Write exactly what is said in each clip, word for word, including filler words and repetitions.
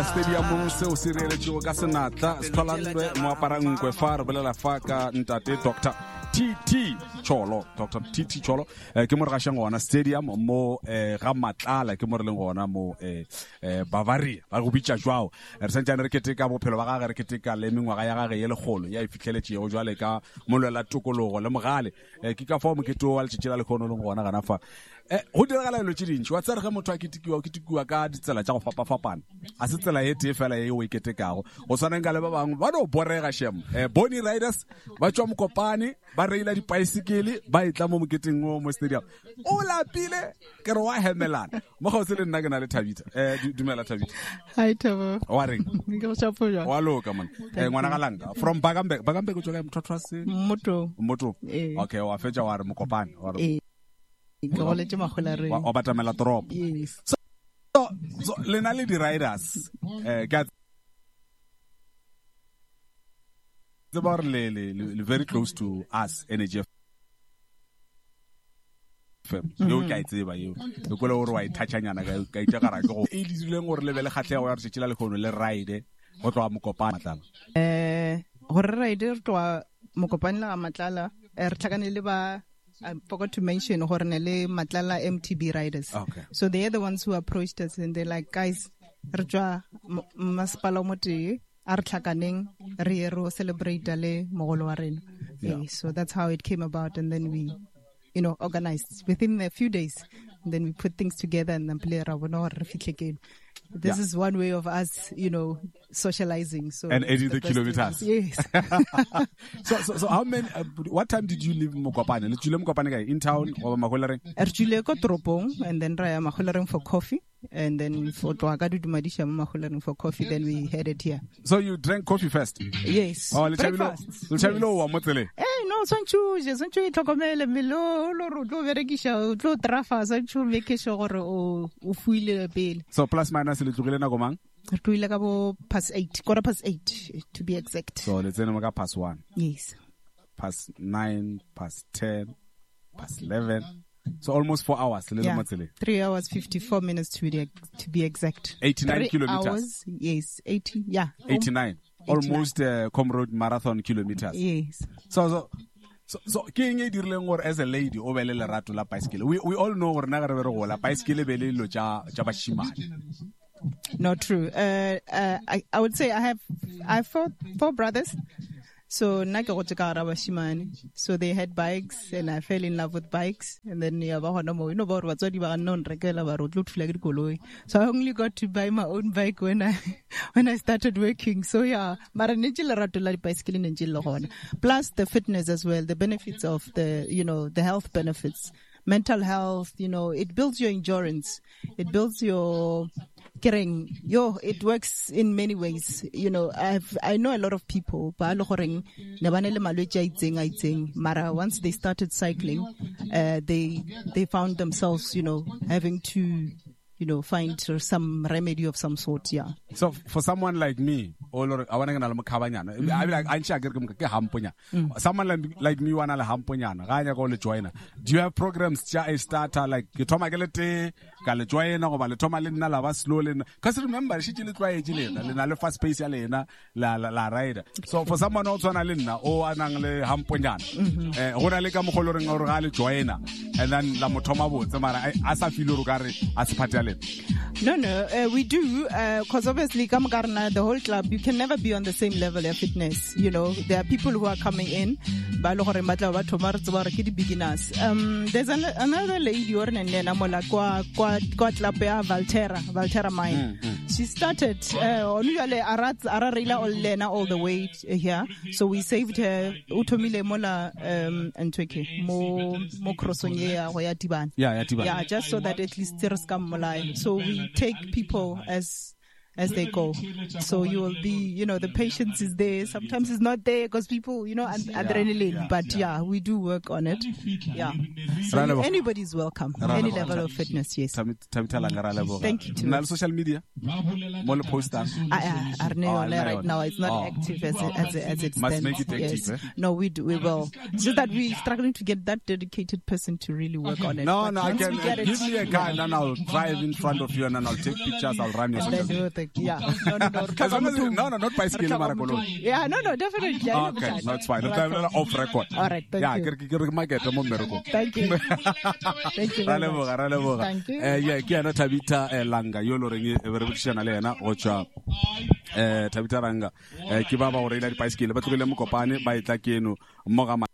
stadium seo se reeletšego ka senatla setholandwe moaparankwe fa re bolela fa ka ntate Doctor T T Cholo Doctor T T Cholo ke mo re gašang gona stadium mo ga Matlala ke mo re leng gona mo Bavaria ba go bitša jwao re sentse re keteka bophelo ba gagwe re keteka le mengwaga ya gagwe ye legolo ya ifitlheletšego jwale ka molwela tokologo le mogale ke ka fa mo keto wa letšatši la lekgono le gona gana fa eh go diragala dilo tše dintši wa tsere ge motho a ketekiwa ketekiwa ka ditsela tša go fapafapana a se tsela ye tee fela ye o e ketekago go tshwaneng ka le ba bangwe ba no borega shem eh Bonnie Riders ba tswa Mokopane ba reila dipaesekele ba itla mo moketeng mo mo stadium o lapile ke re wa hemelana mo go se le nna ke na le Thabita eh dumela Thabita hi Thabo wa reng ke go tsapolwa wa loka man eh ngwana ga langa from Bagambe Bagambe go tswa ka Mthwathwase moto moto okay wa fetša wa re Mokopane wa re wa batamela trop yes so so lena le di riders eh ka the bar le le very close to us Energy F M yo ka itseba yo le kole o re wa ithatshanyana ka ka itse gara ke go e dileng gore le be le khatlego ya re tšela le khono le ride go tloa Mokopane Matlala eh gore ride re tloa Mokopane la Matlala re tlhakane le ba I forgot to mention Hornele Matlala M T B riders. Okay. So they're the ones who approached us and they're like, guys, Rjwa Maspalomoti, Artlakaneng, Riero celebrate Ale Mogoloaren. Yeah. So that's how it came about, and then we, you know, organized within a few days. And then we put things together and then play Rabono again. This yeah. is one way of us, you know, socializing. So and eighty the kilometers. Yes. so, so, so how many? Uh, what time did you leave Mokopane? Did you leave Mokopane in town or Maholareng? Erjule ko Tropong, and then Raya Maholareng for coffee, and then for Tuagadu Dumadisha Maholareng for coffee. Then we headed here. So you drank coffee first? Yes. Oh, let's have Let's have a motele. Eh, no, sonchu, je sonchu itokomele milo lo lo verekisha lo trafa sonchu make sure o o fuile bill. So plus minus le tlogile na go mang? Re tloile ka bo past eight, quarter past eight to be exact. So let's say no past one. Yes. Past nine, past ten, past eleven. So almost four hours. Yeah. Three hours, fifty-four minutes to be to be exact. Eighty-nine Three kilometers. Hours, yes, eighty. Yeah. Eighty-nine. Almost uh, Comrade marathon kilometers. Yes. So so. So, so, king e as a lady, o bele le rato la bicycle. We we all know gore na re re go la bicycle bele lo ja ja bashimane. Not true. Uh, uh, I I would say I have I have four four brothers. So na ke go tsaka ra bashimane. So they had bikes and I fell in love with bikes, and then ya ba hona mo ino ba re batswadi ba non rekela ba ro tlotfula ke dikoloi. So I only got to buy my own bike when I when I started working. So yeah, mara ne le rato la bicycle ne le gona. Plus the fitness as well, the benefits of the, you know, the health benefits, mental health, you know, it builds your endurance, it builds your caring. Yo, it works in many ways. You know, I've I know a lot of people, but mara once they started cycling, uh, they they found themselves, you know, having to, you know, find some remedy of some sort. Yeah. So for someone like me, or I want to I like I hamponya. Someone like like me wanna hamponya. Ganya go le join. Do you have programs? Ja a starter like you toma gelete, gale join or le toma le na la va slowly. Because remember, she didn't try agile. Le na le fast pace ya le na la la la rider. So for someone else wanna le na o anang le hamponya. Eh, hona le ka mo koloring or gale join. And then la motoma bo. Samara asa filo rugare as patel. No, no, uh, we do, because uh, obviously, Kamagarna, the whole club, you can never be on the same level of fitness. You know, there are people who are coming in, beginners. Um, there's an, another lady, or Valterra, Valterra Mine. She started, uh, all the way here. So we saved her, Utomile Mola, um, and Tweke, Mo, Mo Krosonye, Wayatiban. Yeah, Yatiban. Yeah, just so that at least there's come alive. So we take people as as they go. So you will be, you know, the patience is there. Sometimes it's not there because people, you know, and yeah, adrenaline. Yeah, but yeah. yeah, we do work on it. Yeah. So anybody's welcome. Any level of fitness, yes. Thank you too. Now social media. More poster. I right now it's not oh. active as it, as it, as it Must stands. make it active, yes. eh? No, we do. We will. It's just that we're struggling to get that dedicated person to really work on it. No, but no, I can uh, give me a car and then I'll drive in front of you and then I'll take pictures. I'll run your social media. correct. Yeah. No, no, no. As long as you- no, no, not bicycle, mara koloi. Yeah, no, no, definitely. I Okay, understand. no, it's fine. It's off record. All right, thank yeah, you. ke ke re market mo mmereko. Thank you. Thank you Ra very much. leboga, ra leboga. Thank you. Eh, yeah, ke ana Tabita eh, Langa yo lo reng e be re botšana le yena go tswa eh Tabita Langa eh ke ba ba go reila di bicycle ba tlogile mo kopane ba etla ke eno mo ga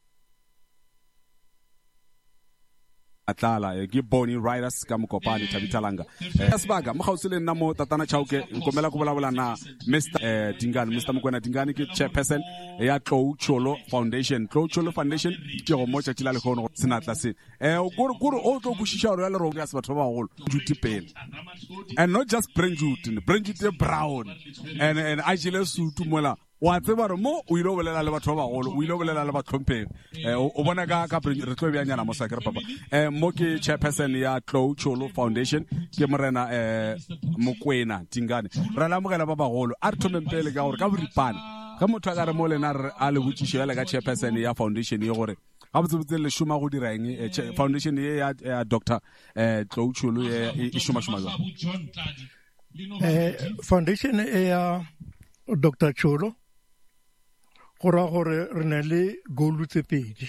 atlala eh, ke Bonnie Riders ka mokopane Tabita Langa eh sebaka mo gautse le nna mo Tatana Chauke nkomela go bola na Mister eh Dingane Mister Mokwena Dingane ke chairperson ya Tlou Cholo Foundation. Tlou Cholo Foundation ke go mocha tshila le gono senatla se eh gore gore o tlo go shisha re ya le ro ya se batho ba bagolo duty pele and not just brain duty brain duty brown and and I jile sutu mola wa tseba re mo o ile o bolela le batho ba bagolo o ile o bolela le batlhompeng eh o bona ka ka re tlo bya nyana mo sa kere papa eh mo ke chairperson ya Tlou Cholo Foundation ke morena eh Mokwena Dingane ra la mogela ba bagolo a re thomeng pele ka gore ka boripana ka motho a ka re mo lena re a le botšišo ya le ka chairperson ya foundation ye gore ga botsebotse le šoma go dira eng foundation ye ya ya Doctor eh Tlou Cholo e šoma šoma jwang eh foundation e ya Doctor Cholo gora gore re ne le goal tse pedi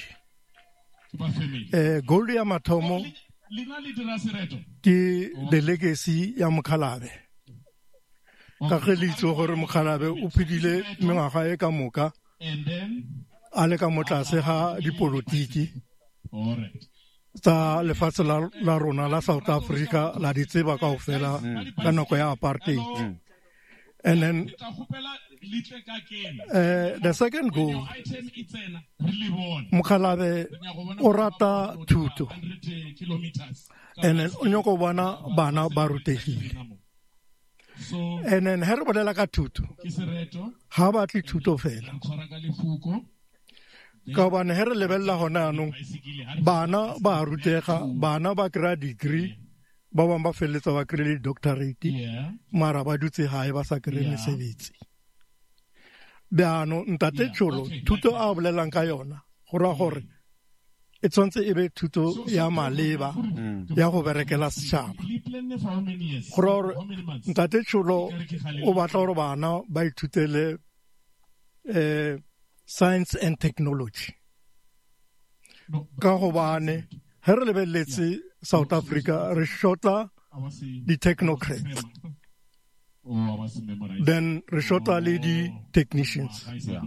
eh goal ya mathomo ke the legacy ya Mokhalabe ka ge le itse gore Mokhalabe o phedile mengwaga e ka moka a le ka motlase ga dipolotiki tsa lefatshe la rona la South Africa la di tseba kaofela ka nako ya apartheid and then uh, the second goal Mokhalabe o rata thuto and then o nyako bona bana ba rutegile and then ha re bolela ka thuto ha ba tli thuto fela ka bana ha re lebella hona anong bana ba rutega bana ba kry degree ba bang ba feletsa ba kry doctorate mara ba dutse hae ba sa kry mesebetsi beano ntate Cholo thuto a bolelang ka yona gora gore e tshwantse e be thuto ya maleba ya go berekela setšhaba gore ntate Cholo o batla gore bana ba ithutele eh science and technology ka go bane ha re lebeletse South Africa re shota di technocrats then re shota le di technicians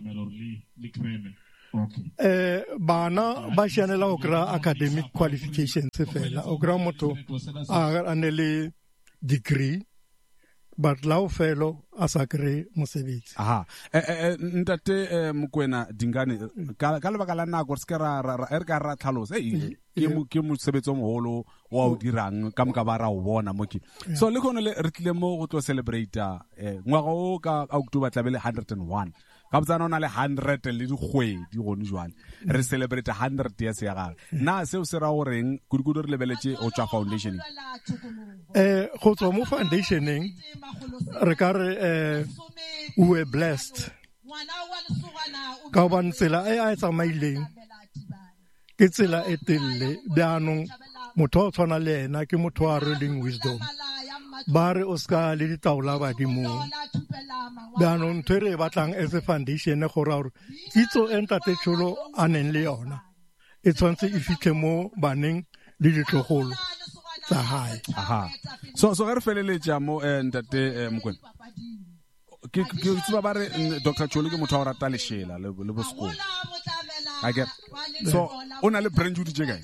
eh bana ba shanela o kra academic qualifications fela o kra motho a anele degree but lao felo asakre mosebetsi aha eh ntate Mokwena Dingane ka ka lebaka la nako se ka ra re ka ra tlhalosa eh ke mo ke mo sebetso moholo wa o dirang ka moka ba ra o bona mo ke so le khone le re tlile mo go tlo celebrate eh ngwaga o ka October tlabele one hundred and one ka botsana ona le one hundred le digwedi gone jwale re celebrate one hundred years ya gaga na se o se ra o reng kudukudu re lebeletse o tswa foundation eh go tswa mo foundationeng re ka re eh we were blessed ka ba ntsela e a tsamaileng ke tsela e telle beanong motho o tshwana le ena ke motho a reading wisdom ba re o ska le ditaola ba di mo beanong tere batlang as a foundation go ra gore kitso e ntate Cholo a neng le yona e tshwantse e fitlhe mo baneng le ditlogolo tsa hae aha so so re feleletša mo ntate Mokwena ke ke tseba ba re Doctor Cholo ke motho a rata leshela le le bosekolo I get so ona le brain duty je kae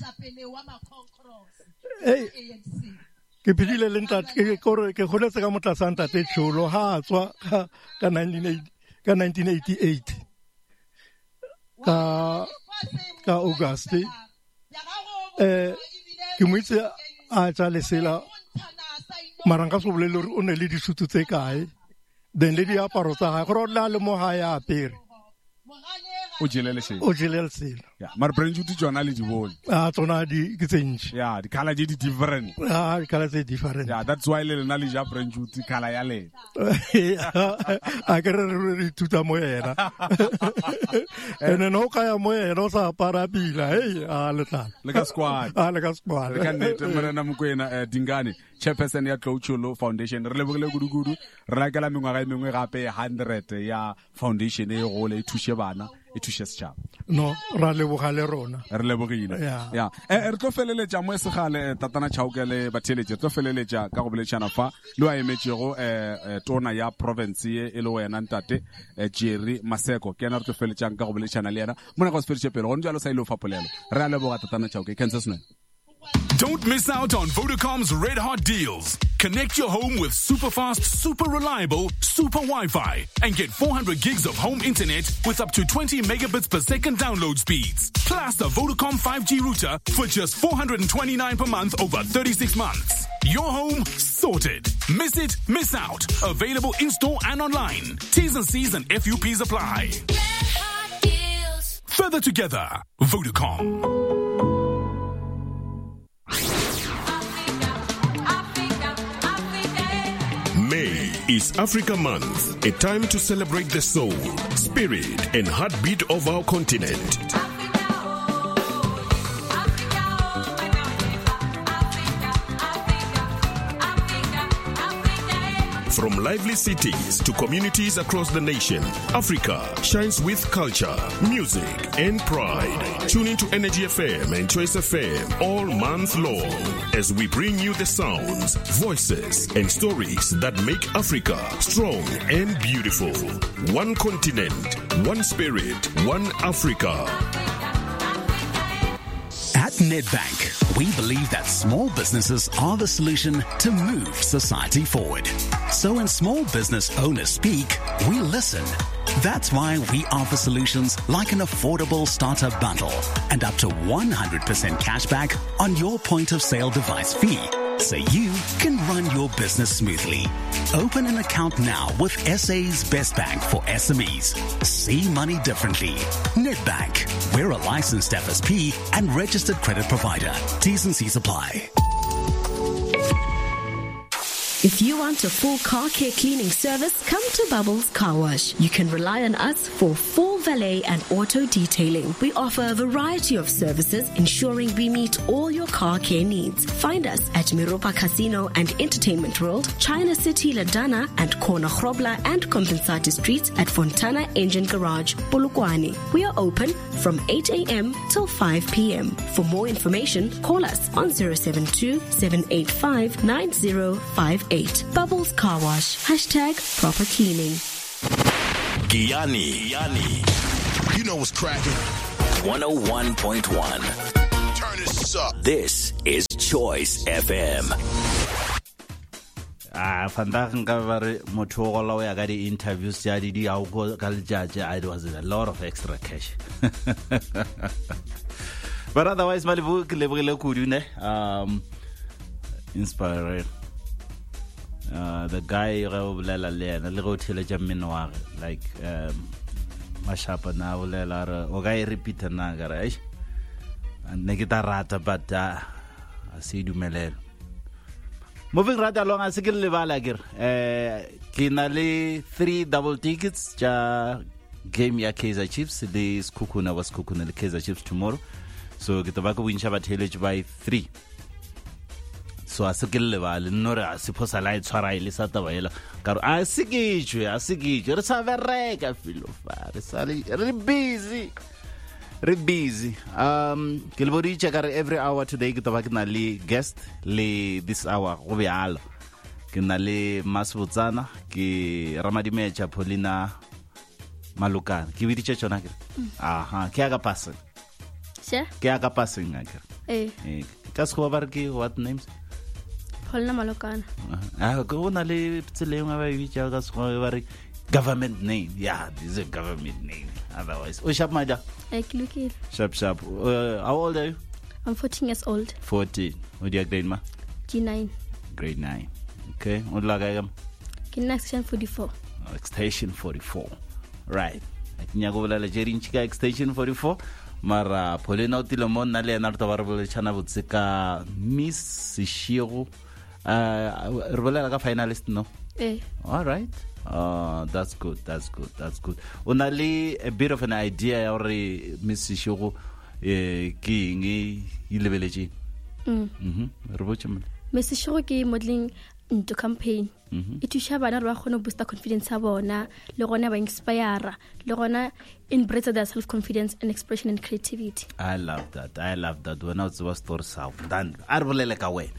eh ke phedile le ntate ke gore ke goletse ka motlasa ntate Cholo ha tswa ka nineteen eighty-eight ka ka August eh ke mo itse a tsa lesela maranga so bolele re o ne le disutu tse kae then le diaparo tsa ga gore la le mo ha ya apere o jele lesedi o jele lesela ya mara Brand Juice tsona le di bone a tsona di ke tsentshe ya di color di different ah di color tse different yeah that's why le lena le ja Brand Juice color ya le a ke re re tuta mo yena ene no ka ya mo yena o sa para bila hey a le tla le ka squad a le ka squad le ka nete mrena Mokoena Dingane chairperson ya Tloucholo Foundation re lebogile gudugudu re la kala mengwaga e mengwe gape one hundred ya foundation e go le thushe bana e thushe setšhaba no ra leboga le rona re lebogile Yeah. ya eh re tlo feleletša mo segale tatana Chauke le batheletše re tlo feleletša ka go boletšana fa le wa emetšego eh tona ya province ye e le wena ntate eh, Jerry Maseko ke ena re tlo feleletšang ka go boletšana le yena mona go se feditše pele go ntjalo sa ile o fa polelo re a leboga tatana Chauke Kansas Snow. Don't miss out on Vodacom's red hot deals. Connect your home with super fast, super reliable, super Wi-Fi and get four hundred gigs of home internet with up to twenty megabits per second download speeds. Plus a Vodacom five G router for just four hundred twenty-nine per month over thirty-six months. Your home sorted. Miss it, miss out. Available in-store and online. T's and C's and F U Ps apply. Red hot deals. Further together, Vodacom. May is Africa Month, a time to celebrate the soul, spirit, and heartbeat of our continent. From lively cities to communities across the nation, Africa shines with culture, music, and pride. Tune into Energy F M and Choice F M all month long as we bring you the sounds, voices, and stories that make Africa strong and beautiful. One continent, one spirit, one Africa. At Nedbank, we believe that small businesses are the solution to move society forward. So when small business owners speak, we listen. That's why we offer solutions like an affordable starter bundle and up to one hundred percent cashback on your point of sale device fee, so you can run your business smoothly. Open an account now with S A's best bank for S M Es. See money differently. Nedbank. We're a licensed F S P and registered credit provider. T's and C's apply. If you want a full car care cleaning service, come to Bubbles Car Wash. You can rely on us for full valet and auto detailing. We offer a variety of services, ensuring we meet all your car care needs. Find us at Miropa Casino and Entertainment World, China City Ladana and Corner Grobla and Compensati Streets at Fontana Engine Garage, Polokwane. We are open from eight a.m. till five p.m. For more information, call us on zero seven two, seven eight five, nine zero five eight. Bubbles Car Wash. Hashtag proper cleaning. Giyani. Giyani. You know what's cracking. one oh one point one. Turn this up. This is Choice F M. Ah, vandaag nka bare motho go la o ya ka di interviews ja di di a go ka letjatje it was a lot of extra cash. But otherwise malibu ke lebogile kudu ne um inspired. Uh, the guy go bolela le ena le go theletša mmino wa like um mashapa na bolela re o ga e repeat na ga re ne ke ta rata but uh, a se dumelelo moving right along a se ke le bala ke eh ke na le three double tickets ja game ya Kaizer Chiefs le Skukuna was Skukuna le Kaizer Chiefs tomorrow, so ke taba go wincha ba theletše by three. So a se ke le ba le no re a se phosa la e tshwara ile sa taba ela ka a se ke tshwe a se ke tshwe re sa bereka filo fa re sa le re busy re busy um ke le boditse ka re every hour today ke taba ke na le guest le this hour go bealo ke na le Masbotsana ke Ramadimecha Paulina Malukana ke biditse tsona ke aha ke aga passing se ke aga passing ga ke eh eh ka se go ba re ke what names Paulina Malukana. Ah, go na le tsele ngwa ba bitsa ka se go ba re government name. Yeah, this is a government name. Otherwise, oh sharp maja. Eh, kilukile. Sharp sharp. Uh, how old are you? I'm fourteen years old. fourteen. What do you grade ma? G nine. Grade nine. Okay. What la ga Kin next section forty-four. Station forty-four. Right. ke nya go bolela Jerry Nchika extension forty-four mara Paulina o tile mo nna le ena re tla ba re boletsana botse ka Miss Seshego uh re bolela ka finalist no eh all right uh that's good that's good that's good only a bit of an idea or Miss Seshego eh ke eng e lebeletse mm mhm re botse Miss Seshego ke modeling into campaign e thusa bana ba gone boost confidence ya bona le gona ba inspire le gona embrace their self confidence and expression and creativity. I love that. I love that. When I was was story south dan arbolele ka we.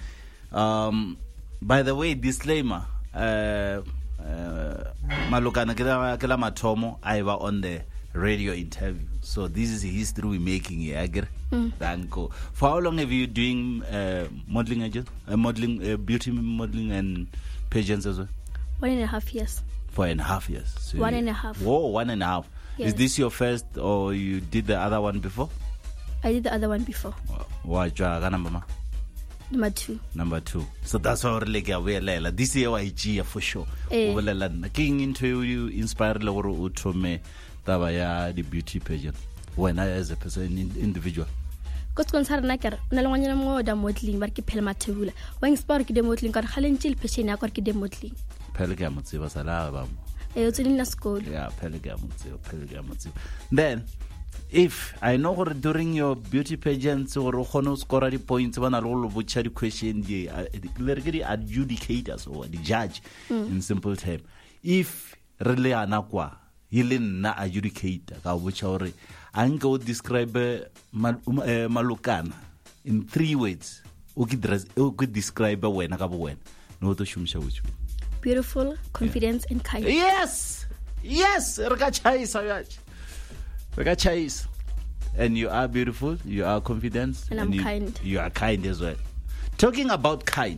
Um by the way, disclaimer, uh uh malokana ke la ke la mathomo I was on the radio interview. So this is history we making here. Agree? Thank you. For how long have you doing uh, modeling agent, uh, modeling, uh, beauty modeling and pageants as well? One and a half years. Four and a half years. So one you, and a half. Whoa, one and a half. Yes. Is this your first, or you did the other one before? I did the other one before. What number? Ma? Number two. Number two. So that's why we're like, this year I G for sure. Eh. King into you inspire Laura Utome Tabaya the beauty pageant. When I as a person individual. Because concern naker na le ngwana mo da modeling ba ke phela mathebula wa inspire ke de modeling ka khale ntse le passion ya ka ke de modeling phela ke motse ba sala ba mo e o tsini na school yeah phela ke motse phela ke motse then if I know gore during your beauty pageants or o khone o score di points bana le go botcha di question di le re ke di adjudicators or the judge mm. in simple term if really ana kwa ile nna adjudicator ka botcha gore I'm going to describe mal, uh, Malukana in three words. O could describe wena ka wena. No to shumsha which. Beautiful, confident, yeah. and kind. Yes, yes. Reka chais ayach. Reka chais. And you are beautiful. You are confident. And, and I'm you, kind. You are kind as well. Talking about kind.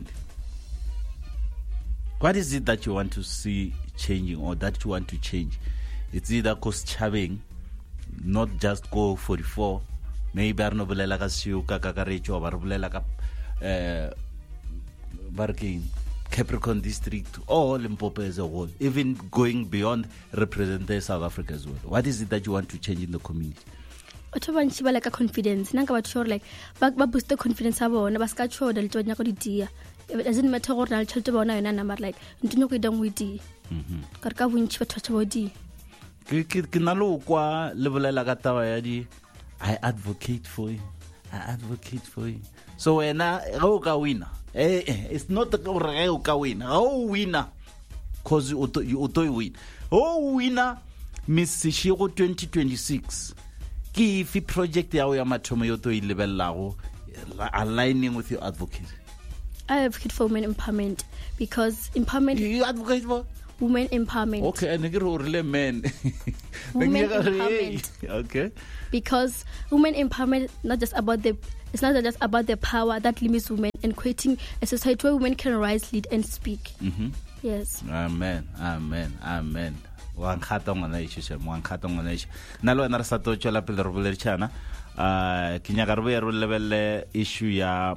What is it that you want to see changing or that you want to change? It's either cost chaving. Not just go forty-four, maybe ar no bolela ka siu ka kakaretso ba re bolela ka eh barking Capricorn district or Limpopo as a whole, even going beyond represent South Africa as well. What is it that you want to change in the community? Otho ba ntse ba like confidence nanga ba sure like ba ba boost the confidence ya bona ba ska tshoda le tshonya go di dia. It doesn't matter gore na le tshwete bona yona number like ntino go idang witi mhm ka re ka bontsi ba thotse bodi ke ke na lo kwa le bolela ka taba ya di I advocate for you I advocate for you so wena go ka wina eh it's not the go ka wina go wina cause you you to win oh winner Miss Seshego twenty twenty-six ke fi project ya ya mathomo yo to ilebelago aligning with your advocate. I advocate for women empowerment because empowerment you advocate for women empowerment. Okay, and you really men. Women empowerment. Okay. Because women empowerment not just about the it's not just about the power that limits women and creating a society where women can rise, lead, and speak. Mm-hmm. Yes. Amen. Amen. Amen. Wan khatong na isho sha wan khatong na isho. Nalo na sa to chola pele robuler chana. Ah kinya garbo ya level issue ya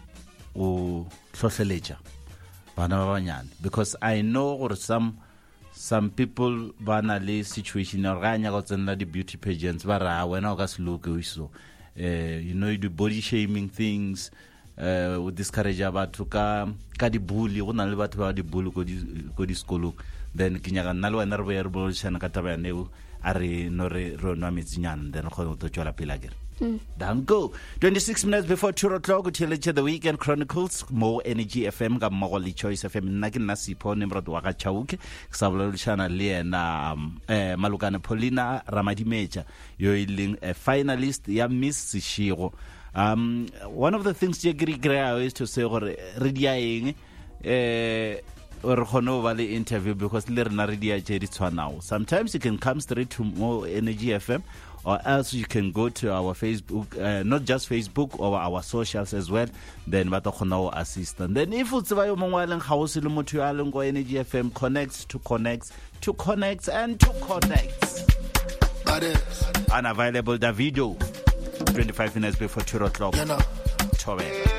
o tlhotlheletsa. Because I know or some some people bana le situation or ganya go tsena the beauty pageants ba ra wena o ka se look so eh you know you do body shaming things uh we discourage batho ka ka di bully go na le batho ba di bully go di go di skolo then kinyaka nna le wena re bo re bo tshana ka taba ya neo a re no re rona metsinyana then go to tswela pila gere. Mm. Down go. twenty-six minutes before two o'clock, till the Weekend Chronicles, more Energy F M, Gamoli Choice F M, Nagin Nasipo, Nimrod Waka Chauke, Savalo Chana Liena, Malukana Polina, Ramadi Mecha, you're a finalist, ya Miss Seshego. Um, one of the things you agree is to say, or Ridiaing, eh, or Hono Valley interview because Lerna Ridia Jeritswa now. Sometimes you can come straight to more Energy F M. Or else you can go to our Facebook, uh, not just Facebook, or our socials as well. Then what our assistant. Then if it's by Mongwalang House Ilumutualango Energy F M connects to connects to connects and to connects. Unavailable Davido. twenty-five minutes before two o'clock. Tobe.